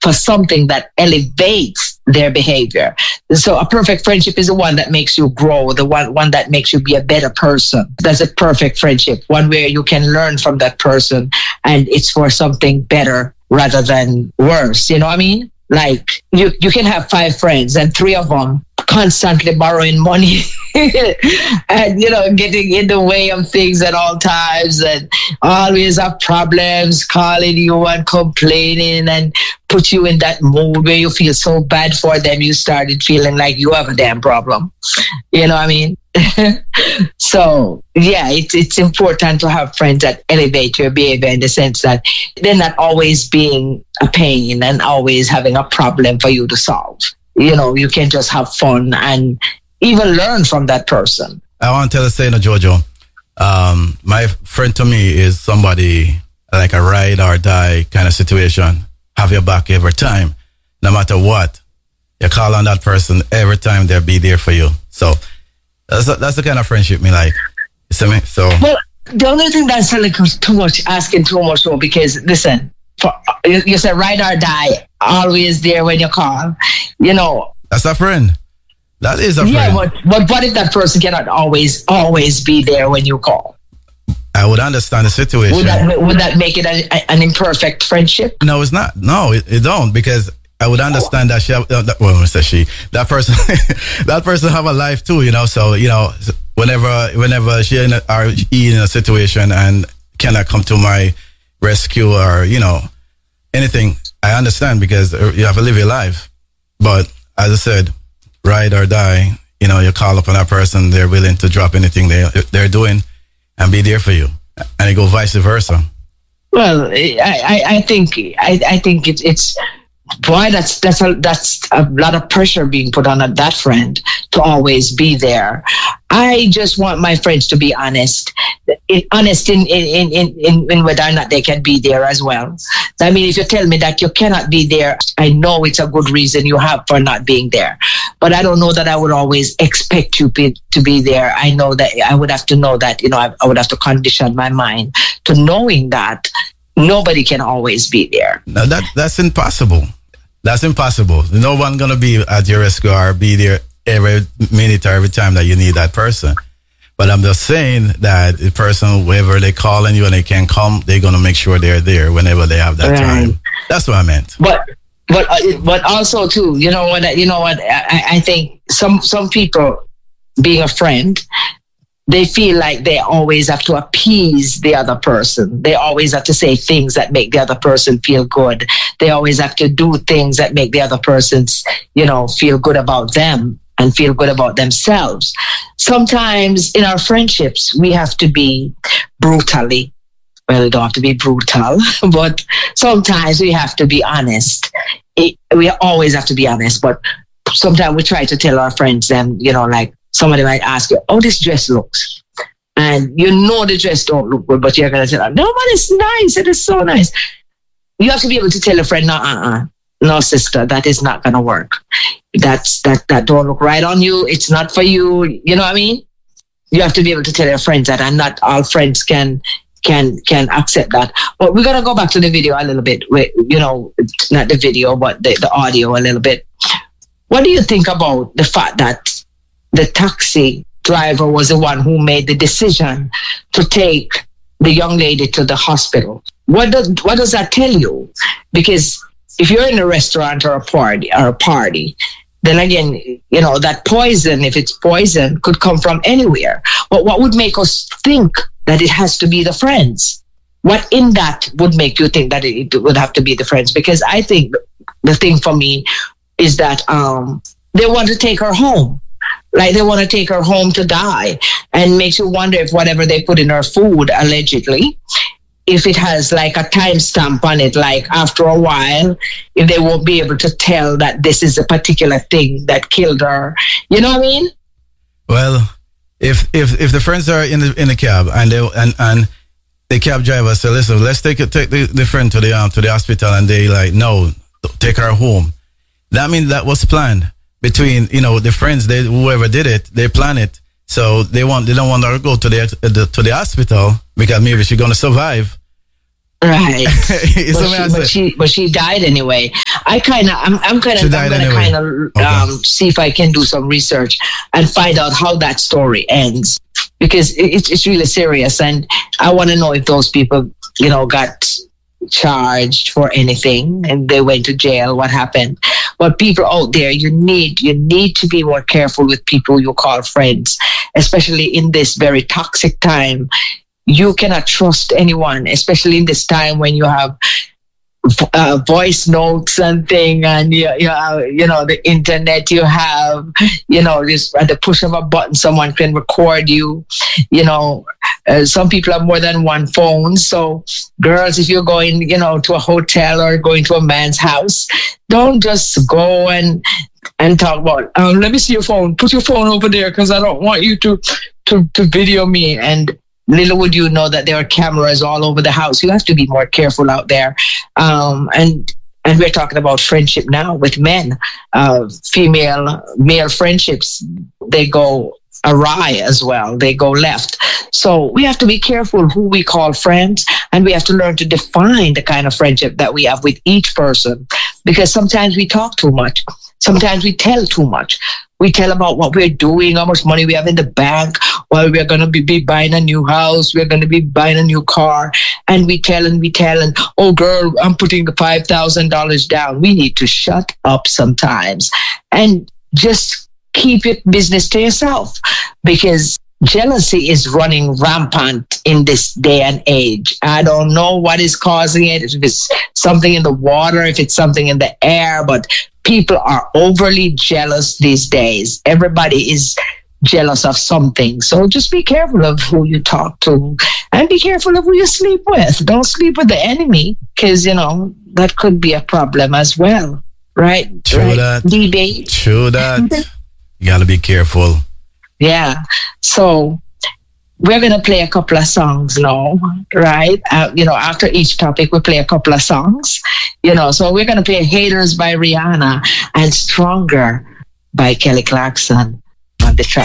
for something that elevates their behavior. So a perfect friendship is the one that makes you grow, the one that makes you be a better person. That's a perfect friendship, one where you can learn from that person and it's for something better rather than worse. You know what I mean? Like you can have 5 friends and 3 of them constantly borrowing money and, getting in the way of things at all times and always have problems, calling you and complaining and put you in that mood where you feel so bad for them. You started feeling like you have a damn problem. You know what I mean? So, yeah, it's important to have friends that elevate your behavior in the sense that they're not always being a pain and always having a problem for you to solve. You can just have fun and even learn from that person. I want to tell you, Jojo, my friend to me is somebody like a ride or die kind of situation. Have your back every time, no matter what. You call on that person every time, they'll be there for you. So that's the kind of friendship me like. You see me? So. Well, the only thing that's a little too much, asking too much more, because listen, you said ride or die, always there when you call. That's a friend. That is a friend. Yeah, but what if that person cannot always be there when you call? I would understand the situation. Would that make it an imperfect friendship? No, it's not. No, it don't, because I would understand that that person that person have a life too, so whenever she in a situation and cannot come to my rescue or anything, I understand, because you have to live your life. But as I said, ride or die, you call upon that person, they're willing to drop anything they're doing and be there for you, and it go vice versa. Well, I think it's boy, that's a lot of pressure being put on that friend to always be there. I just want my friends to be honest in whether or not they can be there as well. I mean, if you tell me that you cannot be there, I know it's a good reason you have for not being there. But I don't know that I would always expect you to be there. I know that I would have to know that, I would have to condition my mind to knowing that nobody can always be there. No, that's impossible. That's impossible. No one gonna be at your rescue or be there every minute or every time that you need that person. But I'm just saying that the person, wherever they call on you and they can come, they're gonna make sure they're there whenever they have that time. That's what I meant. But also too, you know what? I think some people, being a friend, they feel like they always have to appease the other person. They always have to say things that make the other person feel good. They always have to do things that make the other persons, feel good about them and feel good about themselves. Sometimes in our friendships, we have to be we don't have to be brutal, but sometimes we have to be honest. We always have to be honest, but sometimes we try to tell our friends like, somebody might ask you, "Oh, this dress looks," and the dress don't look good, but you're gonna tell them, "No, but it's nice. It is so nice." You have to be able to tell a friend, "No, sister, that is not gonna work. That don't look right on you. It's not for you." You know what I mean? You have to be able to tell your friends that, and not all friends can accept that. But we're gonna go back to the video a little bit. Not the video, but the audio a little bit. What do you think about the fact that the taxi driver was the one who made the decision to take the young lady to the hospital? What does that tell you? Because if you're in a restaurant or a party, then again, that poison, if it's poison, could come from anywhere. But what would make us think that it has to be the friends? What in that would make you think that it would have to be the friends? Because I think the thing for me is that they want to take her home. Like they want to take her home to die, and makes you wonder if whatever they put in her food, allegedly, if it has like a timestamp on it, like after a while, if they won't be able to tell that this is a particular thing that killed her. You know what I mean? Well, if the friends are in the cab and the cab driver said, "Listen, let's take the friend to the hospital," and they like, "No, take her home." That means that was planned between the friends. Whoever did it, they plan it. So they don't want her to go to the hospital because maybe she's gonna survive. Right. So But she died anyway. I'm gonna anyway. kind of see if I can do some research and find out how that story ends, because it's really serious, and I want to know if those people, got charged for anything and they went to jail. What happened? But people out there, you need to be more careful with people you call friends, especially in this very toxic time. You cannot trust anyone, especially in this time when you have voice notes and thing, and the internet. You have, just at the push of a button, someone can record you. Some people have more than one phone. So, girls, if you're going, to a hotel or going to a man's house, don't just go and talk about. Let me see your phone. Put your phone over there because I don't want you to video me. And little would you know that there are cameras all over the house. You have to be more careful out there. And we're talking about friendship now with men. Male friendships, they go awry as well. They go left. So we have to be careful who we call friends, and we have to learn to define the kind of friendship that we have with each person, because sometimes we talk too much. Sometimes we tell too much. We tell about what we're doing, how much money we have in the bank, well, we're going to be buying a new house, we're going to be buying a new car. And we tell, and oh, girl, I'm putting the $5,000 down. We need to shut up sometimes and just keep your business to yourself, because jealousy is running rampant in this day and age. I don't know what is causing it, if it's something in the water, if it's something in the air, but people are overly jealous these days. Everybody is jealous of something. So just be careful of who you talk to, and be careful of who you sleep with. Don't sleep with the enemy, because, that could be a problem as well. Right? True that. DB. True that. You got to be careful. Yeah. So we're going to play a couple of songs now, right? After each topic, we play a couple of songs, so we're going to play Haters by Rihanna and Stronger by Kelly Clarkson on the track.